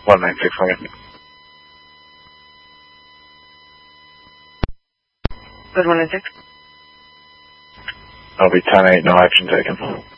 196 Lincoln. Good 196. That'll be 10-8, no action taken.